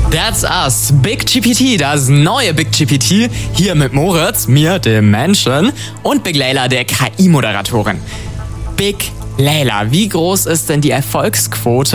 That's Us, Big GPT, das neue Big GPT, hier mit Moritz, mir, dem Menschen, und Big Layla, der KI-Moderatorin. Big Layla, wie groß ist denn die Erfolgsquote